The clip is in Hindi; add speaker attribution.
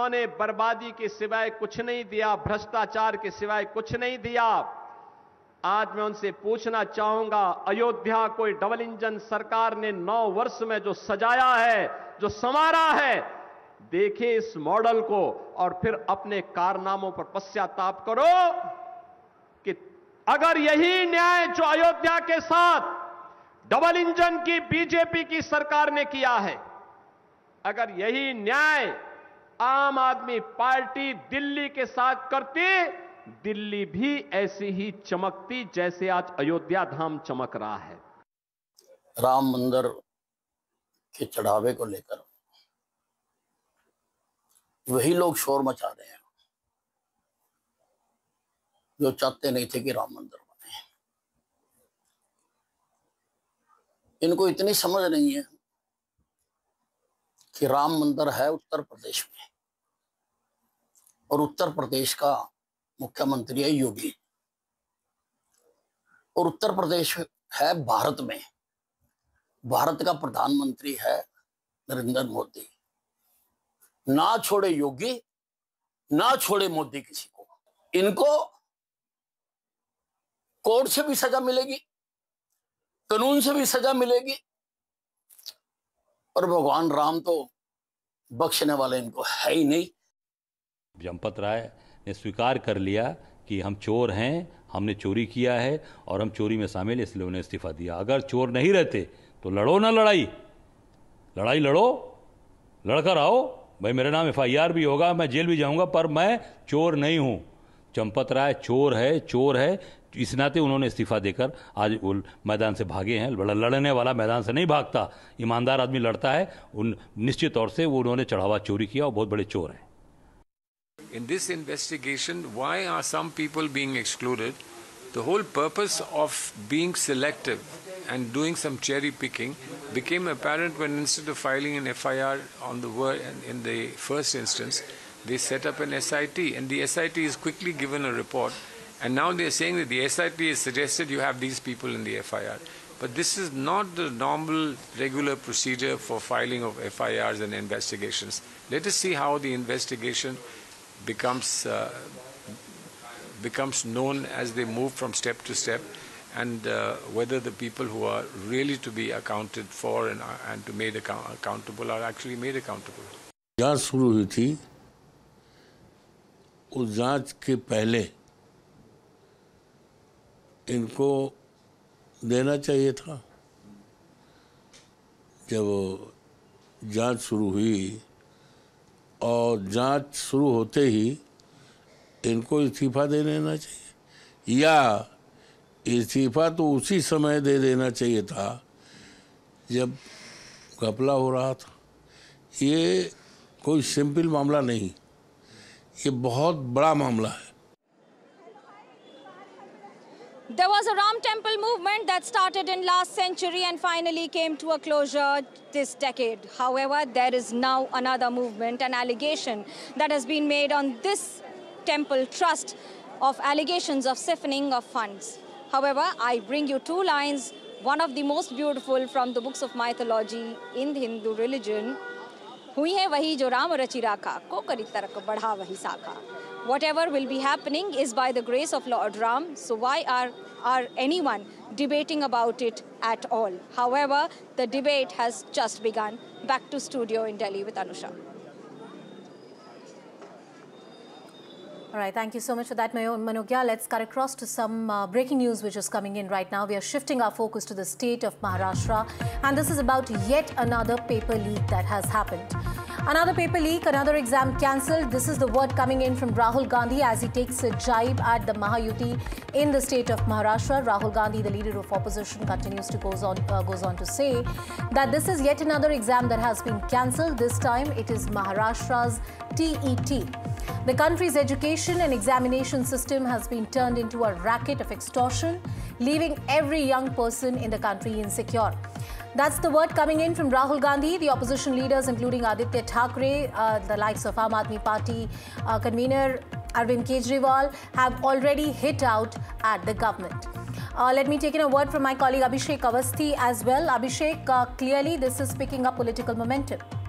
Speaker 1: इन्होंने बर्बादी के सिवाय कुछ नहीं दिया, भ्रष्टाचार के सिवाय कुछ नहीं दिया। आज मैं उनसे पूछना चाहूंगा, अयोध्या कोई डबल इंजन सरकार ने 9 वर्ष में जो सजाया है, जो संवारा है, देखिए इस मॉडल को और फिर अपने कारनामों पर पश्चाताप करो कि अगर यही न्याय जो अयोध्या के साथ डबल इंजन की बीजेपी की सरकार ने किया है, अगर यही न्याय आम आदमी पार्टी दिल्ली के साथ करती, दिल्ली भी ऐसी ही चमकती जैसे आज अयोध्या धाम चमक रहा है।
Speaker 2: राम मंदिर के चढ़ावे को लेकर वही लोग शोर मचा रहे हैं जो चाहते नहीं थे कि राम मंदिर बने। इनको इतनी समझ नहीं है कि राम मंदिर है उत्तर प्रदेश में और उत्तर प्रदेश का मुख्यमंत्री है योगी और उत्तर प्रदेश है भारत में, भारत का प्रधानमंत्री है नरेंद्र मोदी। ना छोड़े योगी, ना छोड़े मोदी किसी को। इनको कोर्ट से भी सजा मिलेगी, कानून से भी सजा मिलेगी, और भगवान राम तो बख्शने वाले इनको है ही नहीं।
Speaker 3: चंपत राय ने स्वीकार कर लिया कि हम चोर हैं, हमने चोरी किया है और हम चोरी में शामिल, इसलिए उन्हें इस्तीफा दिया। अगर चोर नहीं रहते तो लड़ो ना लड़ाई, लड़ाई लड़ो, लड़कर आओ भाई, मेरे नाम FIR भी होगा, मैं जेल भी जाऊंगा, पर मैं चोर नहीं हूं। चंपत राय चोर है, चोर है, इस नाते उन्होंने इस्तीफा देकर आज वो मैदान से भागे हैं। लड़ने वाला मैदान से नहीं भागता, ईमानदार आदमी लड़ता है। उन निश्चित तौर से वो उन्होंने चढ़ावा चोरी किया और बहुत बड़े चोर हैं।
Speaker 4: In this investigation, why are some people being excluded? The whole purpose of being selective and doing some cherry picking became apparent when, instead of filing an FIR on in the first instance, they set up an SIT, and the SIT is quickly given a report, and now they are saying that the SIT has suggested you have these people in the FIR. But this is not the normal, regular procedure for filing of FIRs and investigations. Let us see how the investigation becomes known as they move from step to step, and whether the people who are really to be accounted for and to made accountable are actually made accountable.
Speaker 5: जांच शुरू हुई थी, उस जांच के पहले इनको देना चाहिए था। जब जांच शुरू हुई और जांच शुरू होते ही इनको इस्तीफा दे देना चाहिए, या इस्तीफा तो उसी समय दे देना चाहिए था जब घपला हो रहा था। ये कोई सिंपल मामला नहीं, ये बहुत बड़ा मामला है।
Speaker 6: There was a Ram Temple movement that started in last century and finally came to a closure this decade. However, there is now another movement, an allegation that has been made on this temple trust of allegations of siphoning of funds. However, I bring you two lines, one of the most beautiful from the books of mythology in the Hindu religion. हुई है वही जो राम रचि राखा, को करी तरक बढ़ा वही साखा. Whatever will be happening is by the grace of Lord Ram, so why are anyone debating about it at all? However, the debate has just begun. Back to studio in Delhi with Anusha. All right, thank you so much for that, Manogya. Let's cut across to some breaking news which is coming in right now. We are shifting our focus to the state of Maharashtra, and this is about yet another paper leak that has happened. Another paper leak, another exam cancelled. This is the word coming in from Rahul Gandhi as he takes a jibe at the Mahayuti in the state of Maharashtra. Rahul Gandhi, the leader of opposition, continues to goes on to say that this is yet another exam that has been cancelled. This time it is Maharashtra's TET. The country's education and examination system has been turned into a racket of extortion, leaving every young person in the country insecure. That's the word coming in from Rahul Gandhi. The opposition leaders, including Aditya Thackeray, the likes of Aam Aadmi Party convener Arvind Kejriwal, have already hit out at the government. Let me take in a word from my colleague Abhishek Awasthi as well. Abhishek, clearly this is picking up political momentum.